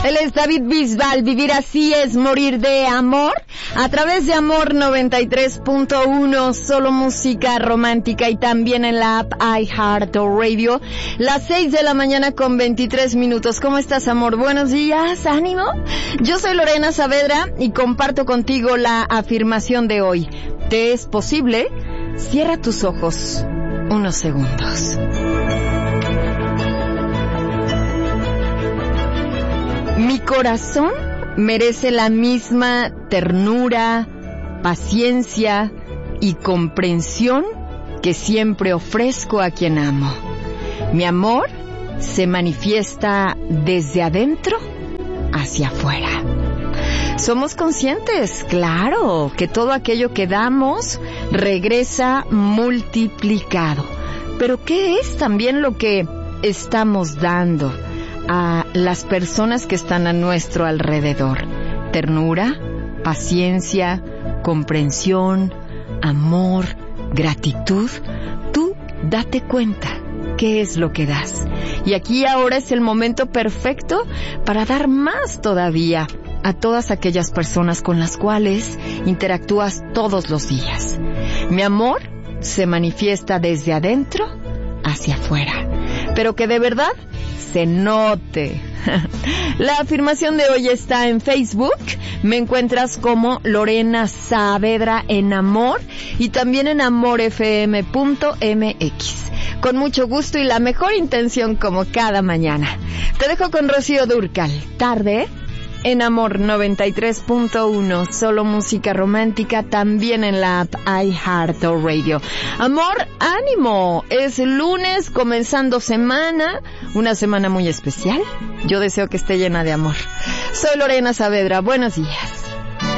Él es David Bisbal. Vivir así es morir de amor. A través de Amor 93.1, solo música romántica, y también en la app iHeartRadio. Las 6 de la mañana con 23 minutos. ¿Cómo estás, amor? Buenos días, ánimo. Yo soy Lorena Saavedra y comparto contigo la afirmación de hoy. ¿Te es posible? Cierra tus ojos unos segundos. Mi corazón merece la misma ternura, paciencia y comprensión que siempre ofrezco a quien amo. Mi amor se manifiesta desde adentro hacia afuera. Somos conscientes, claro, que todo aquello que damos regresa multiplicado. Pero ¿qué es también lo que estamos dando a las personas que están a nuestro alrededor? Ternura, paciencia, comprensión, amor, gratitud. Tú date cuenta qué es lo que das. Y aquí ahora es el momento perfecto para dar más todavía a todas aquellas personas con las cuales interactúas todos los días. Mi amor se manifiesta desde adentro hacia afuera, pero que de verdad se note. La afirmación de hoy está en Facebook. Me encuentras como Lorena Saavedra en Amor y también en amorfm.mx. Con mucho gusto y la mejor intención como cada mañana. Te dejo con Rocío Dúrcal. Tarde en Amor 93.1, solo música romántica, también en la app iHeartRadio. Amor, ánimo, es lunes, comenzando semana, una semana muy especial. Yo deseo que esté llena de amor. Soy Lorena Saavedra, buenos días.